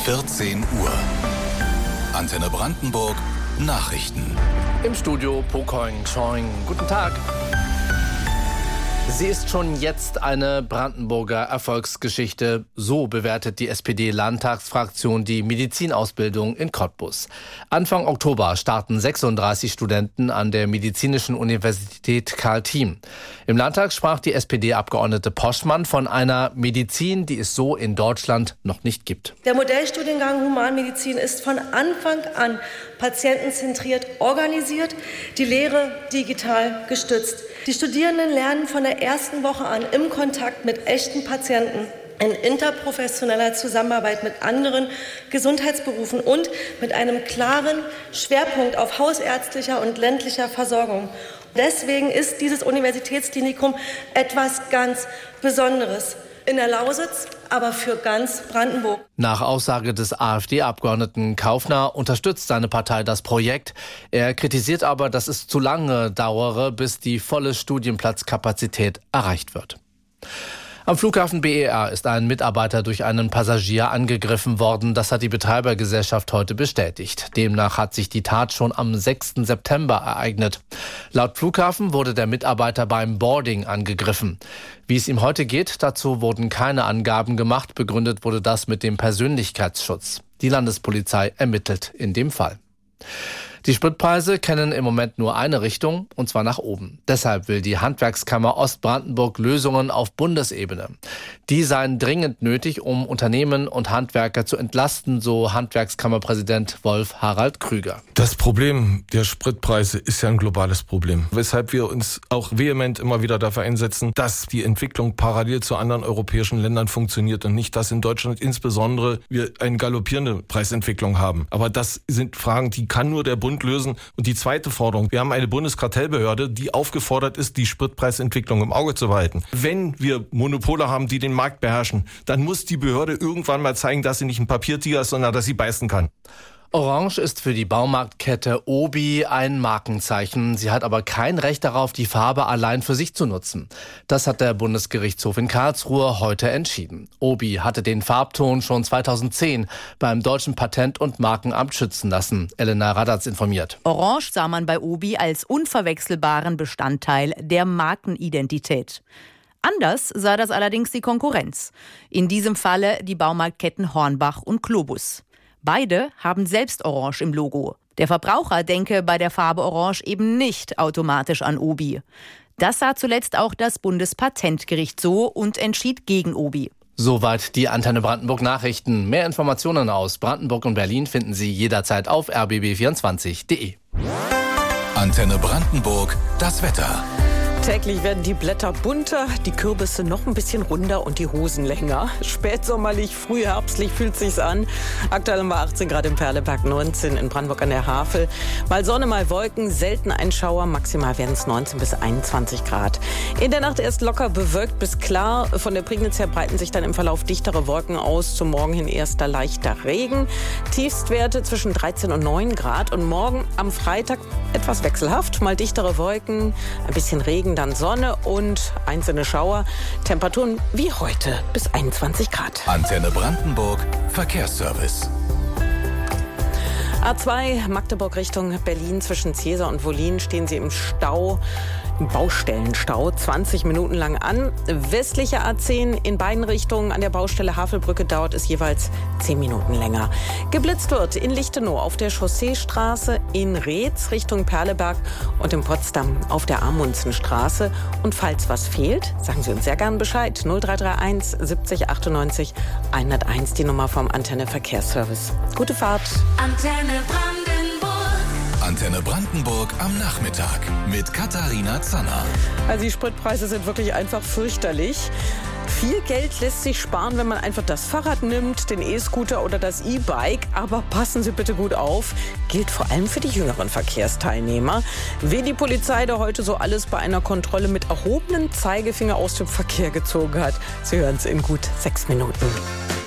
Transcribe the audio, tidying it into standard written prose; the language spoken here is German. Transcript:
14 Uhr. Antenne Brandenburg Nachrichten. Im Studio Pokoing Choing. Guten Tag. Sie ist schon jetzt eine Brandenburger Erfolgsgeschichte. So bewertet die SPD-Landtagsfraktion die Medizinausbildung in Cottbus. Anfang Oktober starten 36 Studenten an der Medizinischen Universität Karl-Thiem. Im Landtag sprach die SPD-Abgeordnete Poschmann von einer Medizin, die es so in Deutschland noch nicht gibt. Der Modellstudiengang Humanmedizin ist von Anfang an patientenzentriert organisiert, die Lehre digital gestützt. Die Studierenden lernen von der ersten Woche an im Kontakt mit echten Patienten, in interprofessioneller Zusammenarbeit mit anderen Gesundheitsberufen und mit einem klaren Schwerpunkt auf hausärztlicher und ländlicher Versorgung. Deswegen ist dieses Universitätsklinikum etwas ganz Besonderes. In der Lausitz, aber für ganz Brandenburg. Nach Aussage des AfD-Abgeordneten Kaufner unterstützt seine Partei das Projekt. Er kritisiert aber, dass es zu lange dauere, bis die volle Studienplatzkapazität erreicht wird. Am Flughafen BER ist ein Mitarbeiter durch einen Passagier angegriffen worden. Das hat die Betreibergesellschaft heute bestätigt. Demnach hat sich die Tat schon am 6. September ereignet. Laut Flughafen wurde der Mitarbeiter beim Boarding angegriffen. Wie es ihm heute geht, dazu wurden keine Angaben gemacht. Begründet wurde das mit dem Persönlichkeitsschutz. Die Landespolizei ermittelt in dem Fall. Die Spritpreise kennen im Moment nur eine Richtung, und zwar nach oben. Deshalb will die Handwerkskammer Ostbrandenburg Lösungen auf Bundesebene. Die seien dringend nötig, um Unternehmen und Handwerker zu entlasten, so Handwerkskammerpräsident Wolf-Harald Krüger. Das Problem der Spritpreise ist ja ein globales Problem, weshalb wir uns auch vehement immer wieder dafür einsetzen, dass die Entwicklung parallel zu anderen europäischen Ländern funktioniert und nicht, dass in Deutschland insbesondere wir eine galoppierende Preisentwicklung haben. Aber das sind Fragen, die kann nur der Bund lösen. Und die zweite Forderung, wir haben eine Bundeskartellbehörde, die aufgefordert ist, die Spritpreisentwicklung im Auge zu behalten. Wenn wir Monopole haben, die den Markt beherrschen, dann muss die Behörde irgendwann mal zeigen, dass sie nicht ein Papiertiger ist, sondern dass sie beißen kann. Orange ist für die Baumarktkette Obi ein Markenzeichen. Sie hat aber kein Recht darauf, die Farbe allein für sich zu nutzen. Das hat der Bundesgerichtshof in Karlsruhe heute entschieden. Obi hatte den Farbton schon 2010 beim Deutschen Patent- und Markenamt schützen lassen. Elena Radatz informiert. Orange sah man bei Obi als unverwechselbaren Bestandteil der Markenidentität. Anders sah das allerdings die Konkurrenz. In diesem Falle die Baumarktketten Hornbach und Globus. Beide haben selbst Orange im Logo. Der Verbraucher denke bei der Farbe Orange eben nicht automatisch an Obi. Das sah zuletzt auch das Bundespatentgericht so und entschied gegen Obi. Soweit die Antenne Brandenburg Nachrichten. Mehr Informationen aus Brandenburg und Berlin finden Sie jederzeit auf rbb24.de. Antenne Brandenburg, das Wetter. Täglich werden die Blätter bunter, die Kürbisse noch ein bisschen runder und die Hosen länger. Spätsommerlich, frühherbstlich fühlt sich's an. Aktuell haben wir 18 Grad im Perleberg, 19 in Brandenburg an der Havel. Mal Sonne, mal Wolken, selten ein Schauer. Maximal werden es 19 bis 21 Grad. In der Nacht erst locker bewölkt bis klar. Von der Prignitz her breiten sich dann im Verlauf dichtere Wolken aus. Zum Morgen hin erster leichter Regen. Tiefstwerte zwischen 13 und 9 Grad. Und morgen am Freitag etwas wechselhaft. Mal dichtere Wolken, ein bisschen Regen, dann Sonne und einzelne Schauer. Temperaturen wie heute bis 21 Grad. Antenne Brandenburg, Verkehrsservice. A2 Magdeburg Richtung Berlin zwischen Ziesar und Wollin stehen Sie im Stau. Baustellenstau, 20 Minuten lang an. Westliche A10 in beiden Richtungen an der Baustelle Havelbrücke dauert es jeweils 10 Minuten länger. Geblitzt wird in Lichtenau auf der Chausseestraße, in Reetz Richtung Perleberg und in Potsdam auf der Amundsenstraße. Und falls was fehlt, sagen Sie uns sehr gern Bescheid. 0331 70 98 101, die Nummer vom Antenne Verkehrsservice. Gute Fahrt. Antenne Brandenburg am Nachmittag mit Katharina Zanner. Also die Spritpreise sind wirklich einfach fürchterlich. Viel Geld lässt sich sparen, wenn man einfach das Fahrrad nimmt, den E-Scooter oder das E-Bike. Aber passen Sie bitte gut auf, gilt vor allem für die jüngeren Verkehrsteilnehmer. Wen die Polizei da heute so alles bei einer Kontrolle mit erhobenem Zeigefinger aus dem Verkehr gezogen hat, Sie hören es in gut 6 Minuten.